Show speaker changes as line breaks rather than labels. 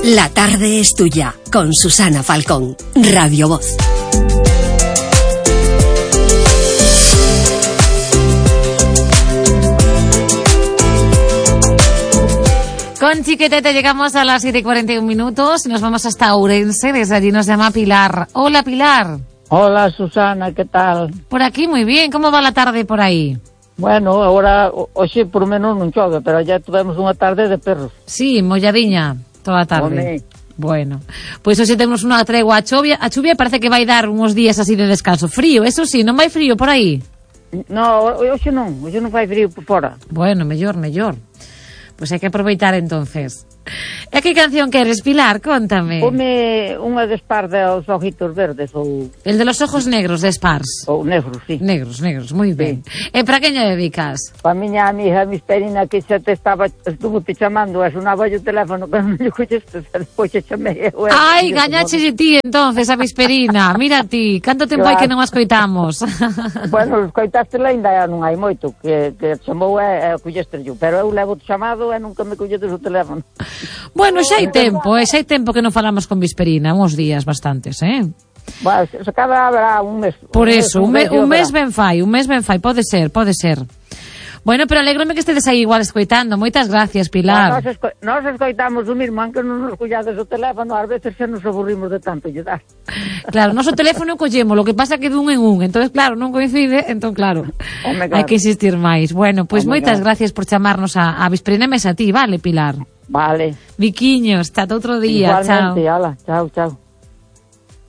La tarde es tuya, con Susana Falcón, Radio Voz.
Con Chiquetete llegamos a las 7:41 y nos vamos hasta Ourense. Desde allí nos llama Pilar. Hola, Pilar.
Hola, Susana, ¿qué tal?
Por aquí muy bien. ¿Cómo va la tarde por ahí?
Bueno, agora, hoxe por menos non chove, pero ya tivemos unha tarde de perros.
Sí, molladiña toda a tarde. Bueno, pois hoxe temos unha tregua a chuvia parece que vai dar uns días así de descanso. Frío, eso sí, non vai frío por aí?
No, hoxe non fai frío por fora.
Bueno, mellor. Pois hai que aproveitar entonces. E que canción queres, Pilar? Contame.
Come unha de Spars dos ojitos verdes ou...
El de los ojos negros de Spars.
Ou negros, sí.
Negros, moi ben. Sí. E para quen lle dedicas?
Pa miña amiga Misperina, que xa estuvo te chamando, e sonaba o teléfono, pero non lle coñeste, depois xe chamei.
Ai, gañache de ti entonces a Misperina. Mira ti, canto tempo hai que non a escoitamos.
Bueno, escoitástela ainda non hai moito, que chamou e colleste yo, pero eu levo chamado e nunca me colletes o teléfono.
Bueno, xa hai tempo que non falamos con Visperina, uns días bastantes,
Bueno, se cada habrá un mes.
Por eso, un mes ben fai, pode ser. Bueno, pero alégrome que estedes aí igual escoitando. Moitas gracias, Pilar.
Nós escoitamos o mismo, aunque non nos collades o teléfono, ás veces xa nos aburrimos de tanto lle dar.
Claro, noso teléfono collemos, lo que pasa que dun en un, entonces claro, non coincide, entón claro, hai que insistir máis. Bueno, pois moitas gracias por chamarnos a Visperina e a ti, vale, Pilar?
Vale.
Viquiños, hasta outro día.
Igualmente, chao. Chao.